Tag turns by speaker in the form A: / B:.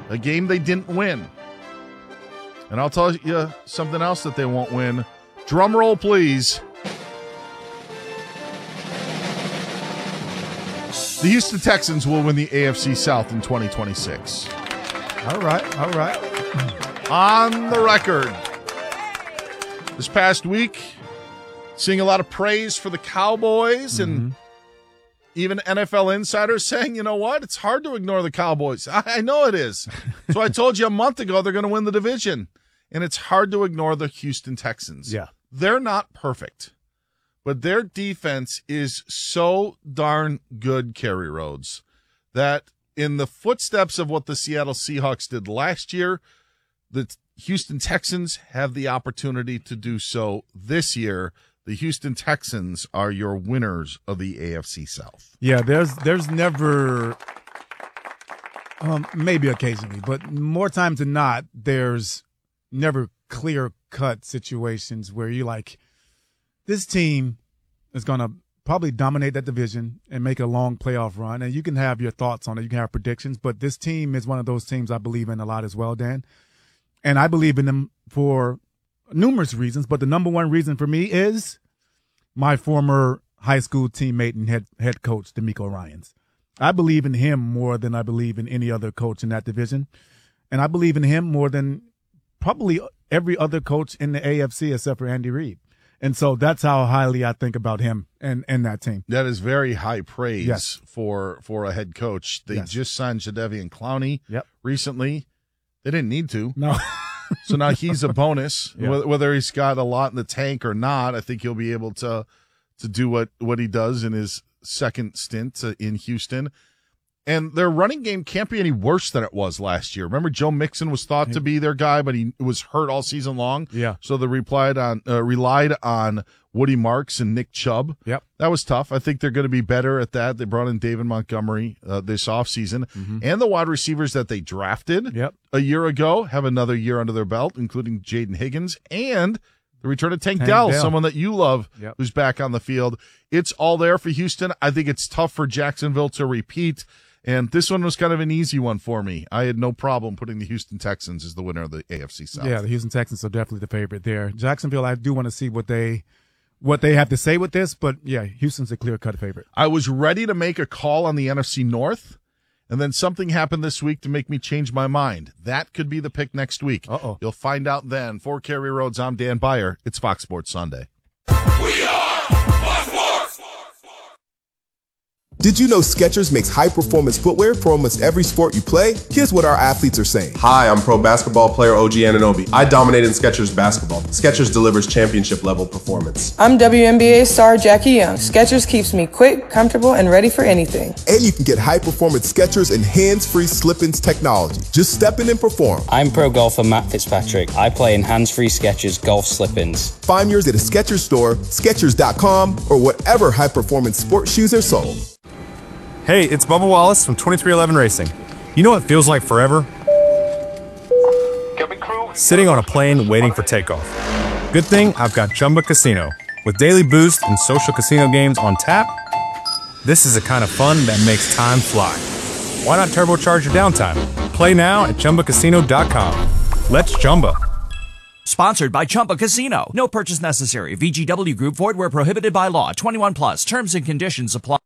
A: a game they didn't win. And I'll tell you something else that they won't win. Drum roll, please. The Houston Texans will win the AFC South in 2026.
B: All right.
A: On the record. This past week, seeing a lot of praise for the Cowboys and even NFL insiders saying, you know what, it's hard to ignore the Cowboys. I know it is. So I told you a month ago they're going to win the division. And it's hard to ignore the Houston Texans.
B: Yeah.
A: They're not perfect. But their defense is so darn good, Kerry Rhodes, that in the footsteps of what the Seattle Seahawks did last year, the Houston Texans have the opportunity to do so this year. The Houston Texans are your winners of the AFC South.
B: Yeah, there's never, maybe occasionally, but more times than not, there's never clear-cut situations where you're like, this team is going to probably dominate that division and make a long playoff run. And you can have your thoughts on it. You can have predictions. But this team is one of those teams I believe in a lot as well, Dan. And I believe in them for numerous reasons. But the number one reason for me is my former high school teammate and head coach, DeMeco Ryans. I believe in him more than I believe in any other coach in that division. And I believe in him more than probably every other coach in the AFC except for Andy Reid. And so that's how highly I think about him and that team.
A: That is very high praise
B: Yes.
A: for a head coach. They just signed Jadeveon Clowney recently. They didn't need to.
B: No.
A: So now he's a bonus.
B: Yeah.
A: Whether he's got a lot in the tank or not, I think he'll be able to do what he does in his second stint in Houston. And their running game can't be any worse than it was last year. Remember, Joe Mixon was thought to be their guy, but he was hurt all season long.
B: Yeah.
A: So they relied on Woody Marks and Nick Chubb.
B: Yep.
A: That was tough. I think they're going to be better at that. They brought in David Montgomery this offseason. And the wide receivers that they drafted a year ago have another year under their belt, including Jaden Higgins and the return of Tank Dell, someone that you love, who's back on the field. It's all there for Houston. I think it's tough for Jacksonville to repeat. And this one was kind of an easy one for me. I had no problem putting the Houston Texans as the winner of the AFC South.
B: Yeah, the Houston Texans are definitely the favorite there. Jacksonville, I do want to see what they have to say with this, but yeah, Houston's a clear-cut favorite.
A: I was ready to make a call on the NFC North, and then something happened this week to make me change my mind. That could be the pick next week. You'll find out then. For Kerry Rhodes, I'm Dan Beyer. It's Fox Sports Sunday.
C: We are Fox Sports.
D: Did you know Skechers makes high-performance footwear for almost every sport you play? Here's what our athletes are saying.
E: Hi, I'm pro basketball player OG Anunoby. I dominate in Skechers basketball. Skechers delivers championship-level performance.
F: I'm WNBA star Jackie Young. Skechers keeps me quick, comfortable, and ready for anything.
D: And you can get high-performance Skechers and hands-free slip-ins technology. Just step in and perform.
G: I'm pro golfer Matt Fitzpatrick. I play in hands-free Skechers golf slip-ins.
D: Find yours at a Skechers store, Skechers.com, or whatever high-performance sports shoes are sold.
H: Hey, it's Bubba Wallace from 2311 Racing. You know what feels like forever? Sitting on a plane waiting for takeoff. Good thing I've got Chumba Casino. With daily boost and social casino games on tap, this is the kind of fun that makes time fly. Why not turbocharge your downtime? Play now at ChumbaCasino.com. Let's Chumba.
I: Sponsored by Chumba Casino. No purchase necessary. VGW Group. Void where prohibited by law. 21 plus. Terms and conditions apply.